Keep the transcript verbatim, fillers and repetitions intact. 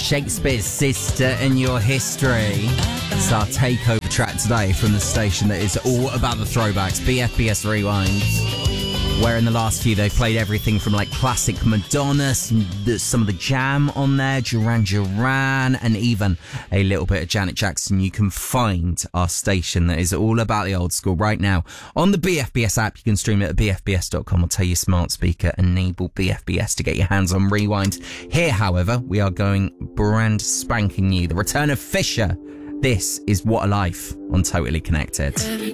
Shakespeare's Sister in Your History. It's our takeover track today from the station that is all about the throwbacks, B F B S Rewind. Where in the last few they've played everything from like classic Madonna, some, some of the Jam on there, Duran Duran, and even a little bit of Janet Jackson. You can find our station that is all about the old school right now on the B F B S app. You can stream it at b f b s dot com or tell your smart speaker enable B F B S to get your hands on Rewind. Here, however, we are going brand spanking new. The return of Fisher. This is What a Life on Totally Connected.